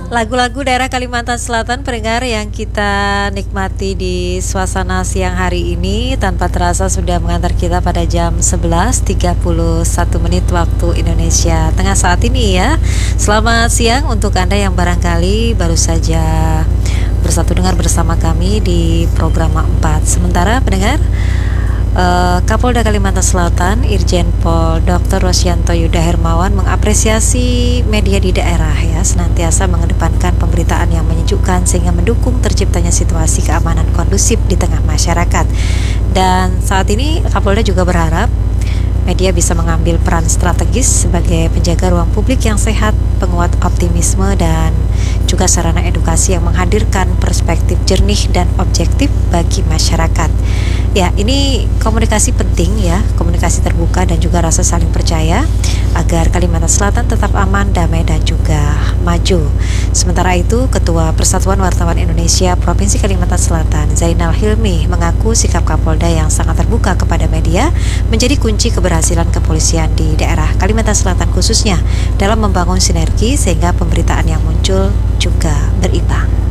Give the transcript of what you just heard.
Lagu-lagu daerah Kalimantan Selatan pendengar yang kita nikmati di suasana siang hari ini tanpa terasa sudah mengantar kita pada jam 11.31 menit waktu Indonesia Tengah saat ini ya. Selamat siang untuk Anda yang barangkali baru saja bersatu dengar bersama kami di program 4. Sementara pendengar, Kapolda Kalimantan Selatan Irjen Pol Dr. Rosyanto Yuda Hermawan mengapresiasi media di daerah ya senantiasa mengedepankan pemberitaan yang menyejukkan sehingga mendukung terciptanya situasi keamanan kondusif di tengah masyarakat. Dan saat ini Kapolda juga berharap media bisa mengambil peran strategis sebagai penjaga ruang publik yang sehat, penguat optimisme dan juga sarana edukasi yang menghadirkan perspektif jernih dan objektif bagi masyarakat. Ya, ini komunikasi penting ya, komunikasi terbuka dan juga rasa saling percaya agar Kalimantan Selatan tetap aman, damai dan juga maju. Sementara itu, Ketua Persatuan Wartawan Indonesia Provinsi Kalimantan Selatan, Zainal Hilmi, mengaku sikap Kapolda yang sangat terbuka kepada media menjadi kunci keberhasilan kepolisian di daerah Kalimantan Selatan khususnya dalam membangun sinergi sehingga pemberitaan yang muncul juga berimbang.